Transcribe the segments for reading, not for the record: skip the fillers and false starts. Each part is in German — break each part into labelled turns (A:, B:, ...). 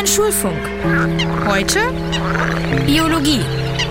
A: Schulfunk. Heute Biologie.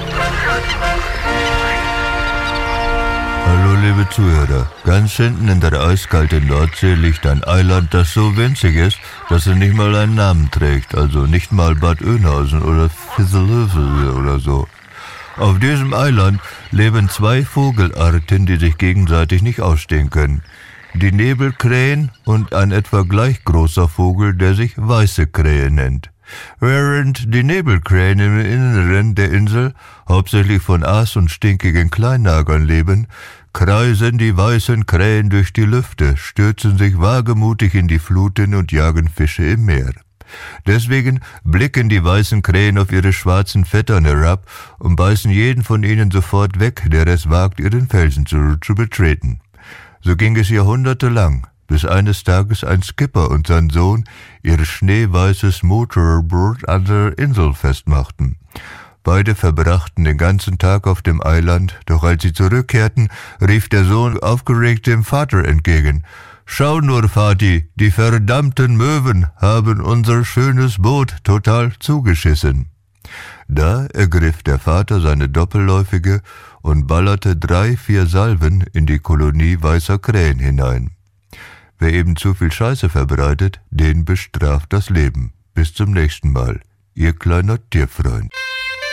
B: Hallo liebe Zuhörer, ganz hinten in der eiskalten Nordsee liegt ein Eiland, das so winzig ist, dass es nicht mal einen Namen trägt, also nicht mal Bad Oeynhausen oder Fisselövel oder so. Auf diesem Eiland leben zwei Vogelarten, die sich gegenseitig nicht ausstehen können. Die Nebelkrähen und ein etwa gleich großer Vogel, der sich weiße Krähe nennt. Während die Nebelkrähen im Inneren der Insel hauptsächlich von Aas und stinkigen Kleinnagern leben, kreisen die weißen Krähen durch die Lüfte, stürzen sich wagemutig in die Fluten und jagen Fische im Meer. Deswegen blicken die weißen Krähen auf ihre schwarzen Vettern herab und beißen jeden von ihnen sofort weg, der es wagt, ihren Felsen zu betreten. So ging es jahrhundertelang, bis eines Tages ein Skipper und sein Sohn ihr schneeweißes Motorboot an der Insel festmachten. Beide verbrachten den ganzen Tag auf dem Eiland, doch als sie zurückkehrten, rief der Sohn aufgeregt dem Vater entgegen: »Schau nur, Vati, die verdammten Möwen haben unser schönes Boot total zugeschissen.« Da ergriff der Vater seine Doppelläufige und ballerte 3-4 Salven in die Kolonie weißer Krähen hinein. Wer eben zu viel Scheiße verbreitet, den bestraft das Leben. Bis zum nächsten Mal, Ihr kleiner Tierfreund.